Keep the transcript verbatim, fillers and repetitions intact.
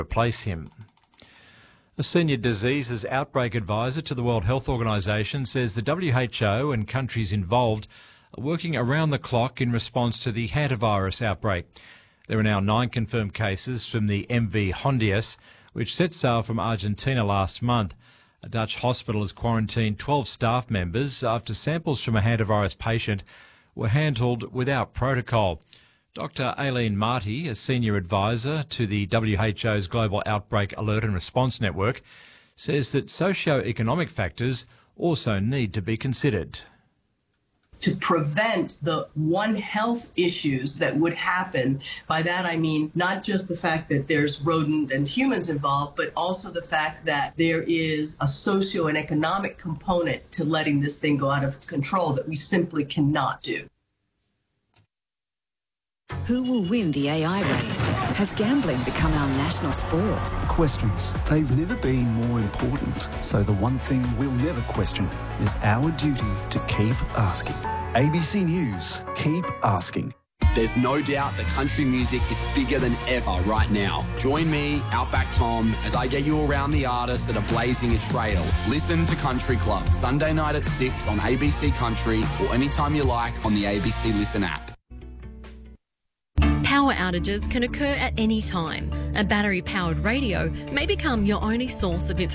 replace him. A senior diseases outbreak advisor to the World Health Organization says the W H O and countries involved are working around the clock in response to the hantavirus outbreak. There are now nine confirmed cases from the M V Hondias, which set sail from Argentina last month. A Dutch hospital has quarantined twelve staff members after samples from a hantavirus patient were handled without protocol. Doctor Aileen Marty, a senior advisor to the W H O's Global Outbreak Alert and Response Network, says that socio-economic factors also need to be considered. To prevent the One Health issues that would happen. By that I mean not just the fact that there's rodent and humans involved, but also the fact that there is a socio and economic component to letting this thing go out of control that we simply cannot do. Who will win the A I race? Has gambling become our national sport? Questions. They've never been more important. So the one thing we'll never question is our duty to keep asking. A B C News, keep asking. There's no doubt that country music is bigger than ever right now. Join me, Outback Tom, as I get you around the artists that are blazing a trail. Listen to Country Club, Sunday night at six on A B C Country or anytime you like on the A B C Listen app. Power outages can occur at any time. A battery-powered radio may become your only source of information.